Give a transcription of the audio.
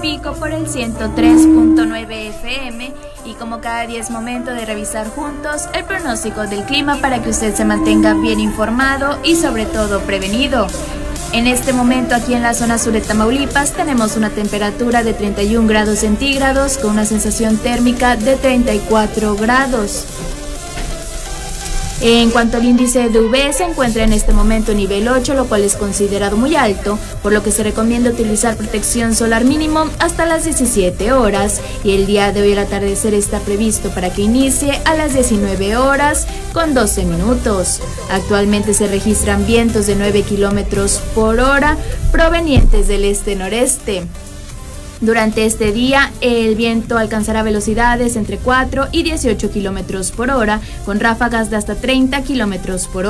Tampico por el 103.9 FM y como cada día es momento de revisar juntos el pronóstico del clima para que usted se mantenga bien informado y sobre todo prevenido. En este momento aquí en la zona sur de Tamaulipas tenemos una temperatura de 31 grados centígrados con una sensación térmica de 34 grados. En cuanto al índice de UV, se encuentra en este momento nivel 8, lo cual es considerado muy alto, por lo que se recomienda utilizar protección solar mínimo hasta las 17 horas y el día de hoy el atardecer está previsto para que inicie a las 19 horas con 12 minutos. Actualmente se registran vientos de 9 kilómetros por hora provenientes del este-noreste. Durante este día, el viento alcanzará velocidades entre 4 y 18 kilómetros por hora, con ráfagas de hasta 30 kilómetros por hora.